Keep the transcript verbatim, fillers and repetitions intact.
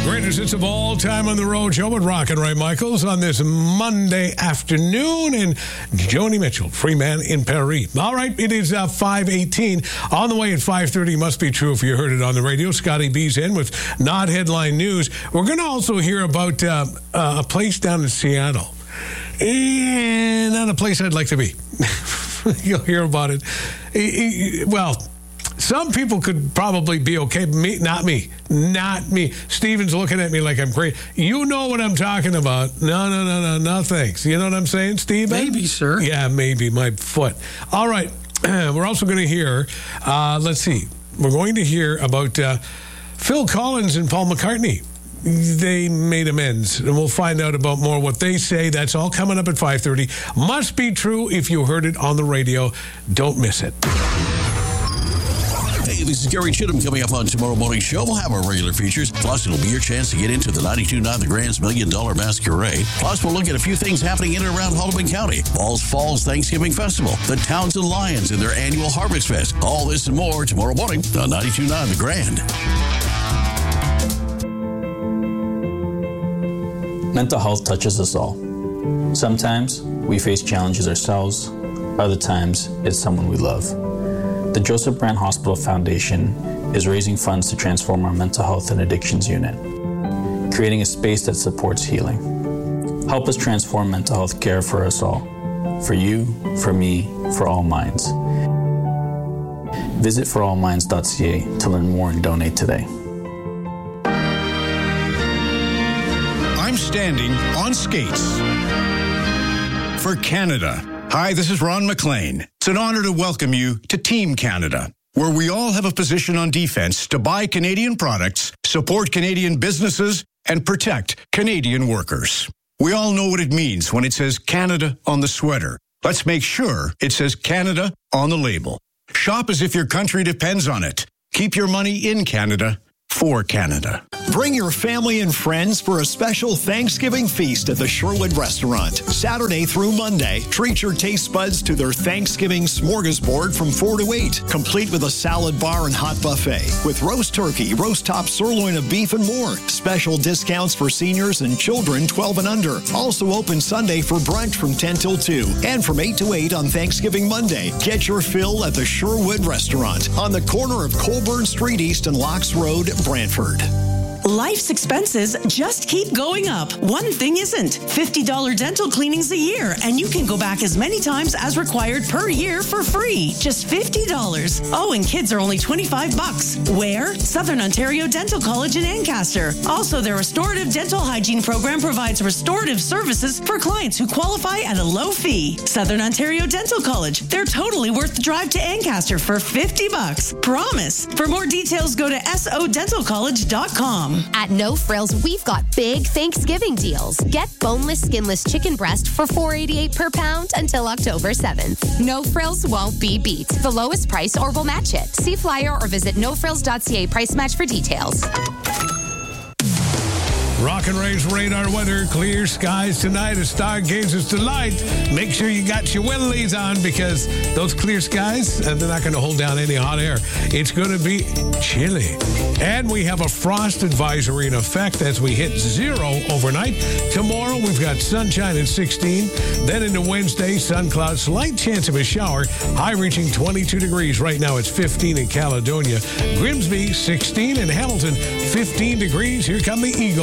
Greatest hits of all time on the road show with Rock and Ray Michaels on this Monday afternoon. And Joni Mitchell, free man in Paris. All right, it is uh, five eighteen. On the way at five thirty, must be true if you heard it on the radio. Scotty B's in with Not Headline News. We're going to also hear about uh, uh, a place down in Seattle. And not a place I'd like to be. You'll hear about it. Well, some people could probably be okay, but me, not me. Not me. Steven's looking at me like I'm crazy. You know what I'm talking about. No, no, no, no, no, thanks. You know what I'm saying, Steven? Maybe, sir. Yeah, maybe, my foot. All right. We're also going to hear, uh, let's see, we're going to hear about uh, Phil Collins and Paul McCartney. They made amends, and we'll find out about more what they say. That's all coming up at five thirty. Must be true if you heard it on the radio. Don't miss it. Hey, this is Gary Chittum coming up on tomorrow morning show. We'll have our regular features. Plus, it'll be your chance to get into the ninety-two point nine The Grand's Million Dollar Masquerade. Plus, we'll look at a few things happening in and around Haldimand County. Falls Falls Thanksgiving Festival. The Townsend Lions and their annual Harvest Fest. All this and more tomorrow morning on ninety-two point nine The Grand. Mental health touches us all. Sometimes we face challenges ourselves. Other times, it's someone we love. The Joseph Brand Hospital Foundation is raising funds to transform our mental health and addictions unit, creating a space that supports healing. Help us transform mental health care for us all, for you, for me, for all minds. Visit for all minds dot c a to learn more and donate today. I'm standing on skates for Canada. Hi, this is Ron McLean. It's an honor to welcome you to Team Canada, where we all have a position on defense to buy Canadian products, support Canadian businesses, and protect Canadian workers. We all know what it means when it says Canada on the sweater. Let's make sure it says Canada on the label. Shop as if your country depends on it. Keep your money in Canada for Canada. Bring your family and friends for a special Thanksgiving feast at the Sherwood Restaurant. Saturday through Monday, treat your taste buds to their Thanksgiving smorgasbord from four to eight, complete with a salad bar and hot buffet, with roast turkey, roast top sirloin of beef, and more. Special discounts for seniors and children twelve and under. Also open Sunday for brunch from ten till two, and from eight to eight on Thanksgiving Monday. Get your fill at the Sherwood Restaurant on the corner of Colburn Street East and Locks Road, Brantford. Life's expenses just keep going up. One thing isn't. fifty dollars dental cleanings a year, and you can go back as many times as required per year for free. Just fifty dollars. Oh, and kids are only twenty-five bucks. Where? Southern Ontario Dental College in Ancaster. Also, their restorative dental hygiene program provides restorative services for clients who qualify at a low fee. Southern Ontario Dental College. They're totally worth the drive to Ancaster for fifty bucks. Promise. For more details, go to s o dental college dot com. At No Frills, we've got big Thanksgiving deals. Get boneless, skinless chicken breast for four dollars and eighty-eight cents per pound until October seventh. No Frills won't be beat. The lowest price or we'll match it. See flyer or visit no frills dot c a price match for details. Rock and Ray's radar weather. Clear skies tonight. A stargazer's delight. Make sure you got your wellies on because those clear skies, uh, they're not going to hold down any hot air. It's going to be chilly. And we have a frost advisory in effect as we hit zero overnight. Tomorrow, we've got sunshine at sixteen. Then into Wednesday, sun clouds, slight chance of a shower. High reaching twenty-two degrees. Right now, it's fifteen in Caledonia. Grimsby, sixteen. And Hamilton, fifteen degrees. Here come the Eagles.